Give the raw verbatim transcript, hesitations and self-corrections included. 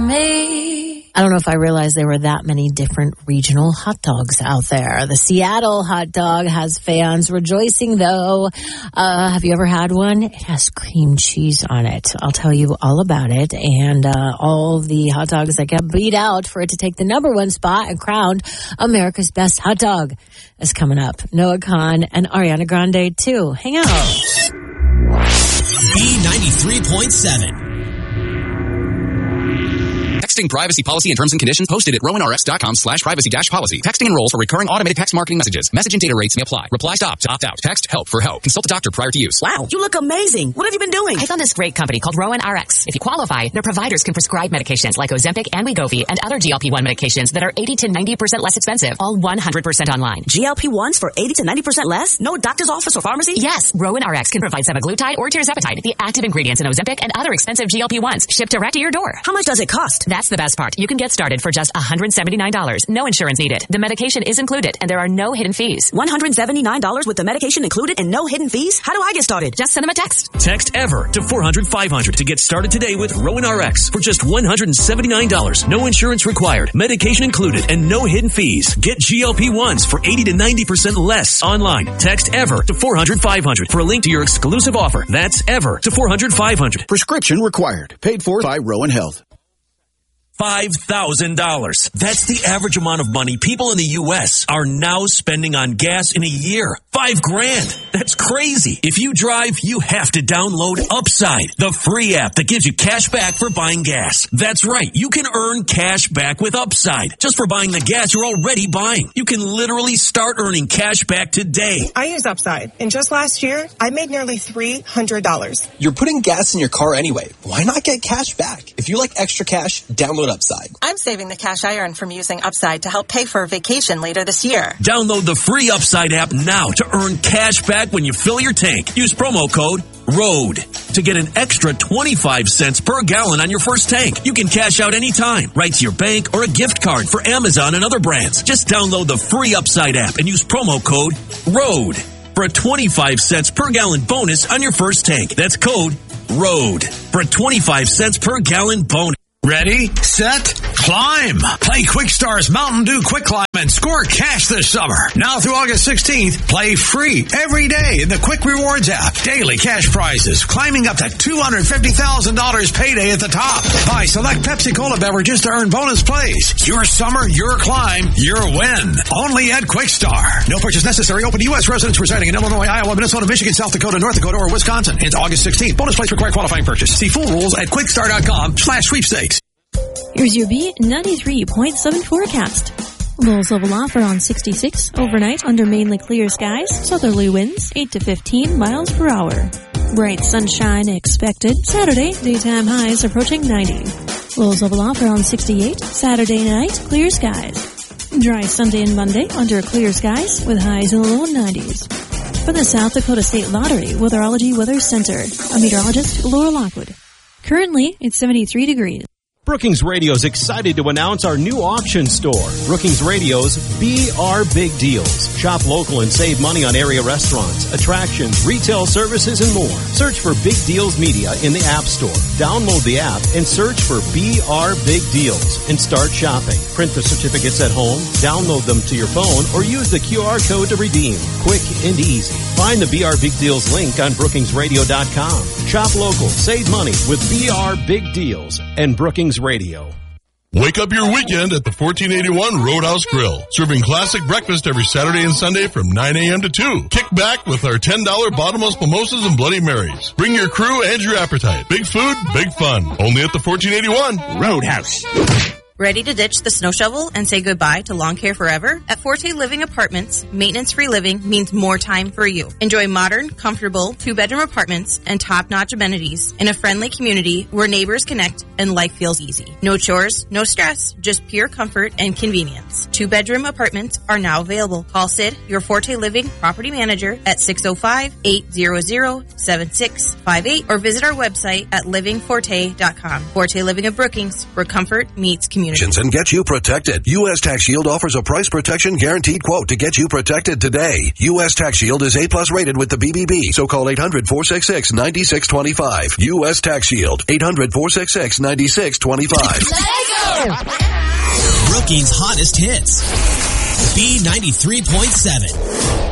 me. I don't know if I realized there were that many different regional hot dogs out there. The Seattle hot dog has fans rejoicing, though. Uh, have you ever had one? It has cream cheese on it. I'll tell you all about it. And uh, all the hot dogs that got beat out for it to take the number one spot and crowned America's best hot dog is coming up. Noah Kahan and Ariana Grande, too. Hang out. B ninety-three point seven. Texting privacy policy and terms and conditions posted at rowanrx.com slash privacy dash policy. Texting enrolls for recurring automated text marketing messages. Message and data rates may apply. Reply stop to opt out. Text help for help. Consult a doctor prior to use. Wow, you look amazing. What have you been doing? I found this great company called Rowan R X. If you qualify, their providers can prescribe medications like Ozempic and Wegovy and other G L P one medications that are eighty to ninety percent less expensive, all one hundred percent online. G L P ones for eighty to ninety percent less? No doctor's office or pharmacy? Yes, Rowan R X can provide semaglutide or tirzepatide, the active ingredients in Ozempic and other expensive G L P ones, shipped direct to your door. How much does it cost? That's the best part. You can get started for just one hundred seventy-nine dollars. No insurance needed. The medication is included, and there are no hidden fees. one hundred seventy-nine dollars with the medication included and no hidden fees? How do I get started? Just send them a text. Text EVER to four hundred five hundred to get started today with Rowan R X for just one hundred seventy-nine dollars. No insurance required. Medication included and no hidden fees. Get G L P ones for eighty to ninety percent less online. Text EVER to four hundred five hundred for a link to your exclusive offer. That's EVER to four hundred five hundred. Prescription required. Paid for by Rowan Health. five thousand dollars. That's the average amount of money people in the U S are now spending on gas in a year. Five grand. That's crazy. If you drive, you have to download Upside, the free app that gives you cash back for buying gas. That's right. You can earn cash back with Upside just for buying the gas you're already buying. You can literally start earning cash back today. I use Upside, and just last year, I made nearly three hundred dollars. You're putting gas in your car anyway. Why not get cash back? If you like extra cash, download Upside. I'm saving the cash I earn from using Upside to help pay for a vacation later this year. Download the free Upside app now to earn cash back when you fill your tank. Use promo code ROAD to get an extra twenty-five cents per gallon on your first tank. You can cash out anytime, right to your bank or a gift card for Amazon and other brands. Just download the free Upside app and use promo code ROAD for a twenty-five cents per gallon bonus on your first tank. That's code ROAD for a twenty-five cents per gallon bonus. Ready, set, climb. Play Quickstar's Mountain Dew Quick Climb and score cash this summer. Now through August sixteenth, play free every day in the Quick Rewards app. Daily cash prizes climbing up to two hundred fifty thousand dollars payday at the top. Buy select Pepsi Cola beverages to earn bonus plays. Your summer, your climb, your win. Only at Quickstar. No purchase necessary. Open to U S residents residing in Illinois, Iowa, Minnesota, Michigan, South Dakota, North Dakota, or Wisconsin. Into August sixteenth. Bonus plays require qualifying purchase. See full rules at quickstar.com slash sweepstakes. Here's your B ninety-three point seven forecast. Lows level off around sixty-six. Overnight under mainly clear skies. Southerly winds eight to fifteen miles per hour. Bright sunshine expected. Saturday, daytime highs approaching ninety. Lows level off around sixty-eight. Saturday night, clear skies. Dry Sunday and Monday under clear skies with highs in the low nineties. For the South Dakota State Lottery Weatherology Weather Center, a meteorologist, Laura Lockwood. Currently, it's seventy-three degrees. Brookings Radio is excited to announce our new auction store, Brookings Radio's B R Big Deals. Shop local and save money on area restaurants, attractions, retail services, and more. Search for Big Deals Media in the App Store. Download the app and search for B R Big Deals and start shopping. Print the certificates at home, download them to your phone, or use the Q R code to redeem. Quick and easy. Find the B R Big Deals link on brookings radio dot com. Shop local, save money with B R Big Deals and Brookings Radio. Wake up your weekend at the fourteen eighty-one Roadhouse Grill. Serving classic breakfast every Saturday and Sunday from nine a.m. to two. Kick back with our ten dollars bottomless mimosas and Bloody Marys. Bring your crew and your appetite. Big food, big fun. Only at the fourteen eighty-one Roadhouse. Ready to ditch the snow shovel and say goodbye to lawn care forever? At Forte Living Apartments, maintenance-free living means more time for you. Enjoy modern, comfortable, two-bedroom apartments and top-notch amenities in a friendly community where neighbors connect and life feels easy. No chores, no stress, just pure comfort and convenience. Two-bedroom apartments are now available. Call Sid, your Forte Living property manager, at six oh five, eight hundred, seven six five eight or visit our website at living forte dot com. Forte Living of Brookings, where comfort meets community. community. And get you protected. U S Tax Shield offers a price protection guaranteed quote to get you protected today. U S Tax Shield is A plus rated with the B B B, so call eight hundred, four six six, nine six two five. U S Tax Shield, eight hundred, four six six, nine six two five. Brookings' hottest hits. B ninety-three point seven.